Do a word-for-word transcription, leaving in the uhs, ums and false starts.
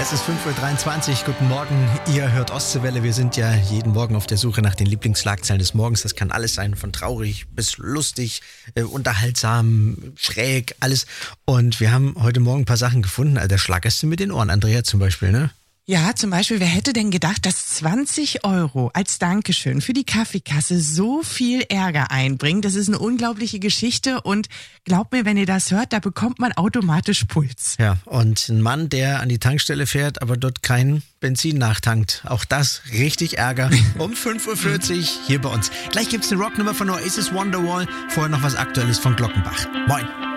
Es ist fünf Uhr dreiundzwanzig. Guten Morgen. Ihr hört Ostseewelle. Wir sind ja jeden Morgen auf der Suche nach den Lieblingsschlagzeilen des Morgens. Das kann alles sein, von traurig bis lustig, äh, unterhaltsam, schräg, alles. Und wir haben heute Morgen ein paar Sachen gefunden. Also, da schlagerst du mit den Ohren, Andrea zum Beispiel, ne? Ja, zum Beispiel, wer hätte denn gedacht, dass zwanzig Euro als Dankeschön für die Kaffeekasse so viel Ärger einbringt? Das ist eine unglaubliche Geschichte und glaubt mir, wenn ihr das hört, da bekommt man automatisch Puls. Ja, und ein Mann, der an die Tankstelle fährt, aber dort kein Benzin nachtankt. Auch das richtig Ärger. Um fünf Uhr vierzig hier bei uns. Gleich gibt's eine Rocknummer von Oasis Wonderwall. Vorher noch was Aktuelles von Glockenbach. Moin.